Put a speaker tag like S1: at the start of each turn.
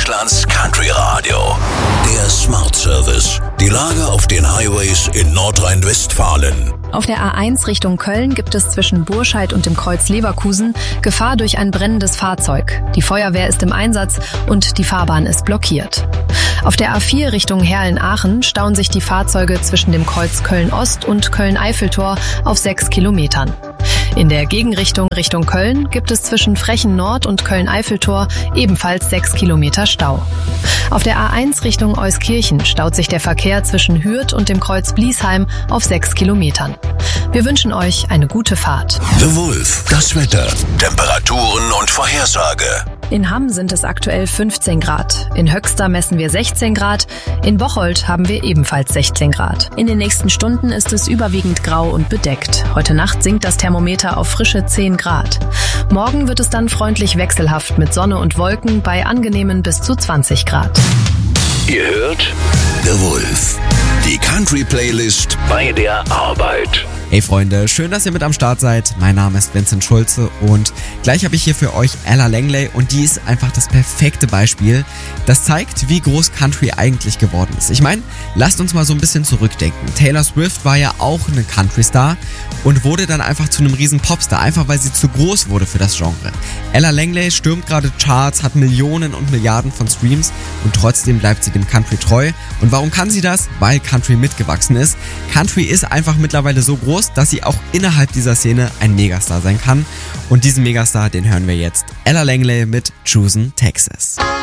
S1: Deutschlands Country Radio. Der Smart Service. Die Lage auf den Highways in Nordrhein-Westfalen.
S2: Auf der A1 Richtung Köln gibt es zwischen Burscheid und dem Kreuz Leverkusen Gefahr durch ein brennendes Fahrzeug. Die Feuerwehr ist im Einsatz und die Fahrbahn ist blockiert. Auf der A4 Richtung Herrlen-Aachen stauen sich die Fahrzeuge zwischen dem Kreuz Köln-Ost und Köln-Eiffeltor auf 6 Kilometern. In der Gegenrichtung Richtung Köln gibt es zwischen Frechen Nord und Köln-Eiffeltor ebenfalls 6 Kilometer Stau. Auf der A1 Richtung Euskirchen staut sich der Verkehr zwischen Hürth und dem Kreuz Bliesheim auf 6 Kilometern. Wir wünschen euch eine gute Fahrt.
S1: The Wolf, das Wetter, Temperaturen und Vorhersage.
S2: In Hamm sind es aktuell 15 Grad. In Höxter messen wir 16 Grad. In Bocholt haben wir ebenfalls 16 Grad. In den nächsten Stunden ist es überwiegend grau und bedeckt. Heute Nacht sinkt das Thermometer auf frische 10 Grad. Morgen wird es dann freundlich wechselhaft mit Sonne und Wolken bei angenehmen bis zu 20 Grad.
S1: Ihr hört The Wolf, die Country-Playlist bei der Arbeit.
S3: Hey Freunde, schön, dass ihr mit am Start seid. Mein Name ist Vincent Schulze und gleich habe ich hier für euch Ella Langley und die ist einfach das perfekte Beispiel. Das zeigt, wie groß Country eigentlich geworden ist. Ich meine, lasst uns mal so ein bisschen zurückdenken. Taylor Swift war ja auch eine Country-Star und wurde dann einfach zu einem riesen Popstar, einfach weil sie zu groß wurde für das Genre. Ella Langley stürmt gerade Charts, hat Millionen und Milliarden von Streams und trotzdem bleibt sie dem Country treu. Und warum kann sie das? Weil Country mitgewachsen ist. Country ist einfach mittlerweile so groß, dass sie auch innerhalb dieser Szene ein Megastar sein kann. Und diesen Megastar, den hören wir jetzt. Ella Langley mit Choosing Texas.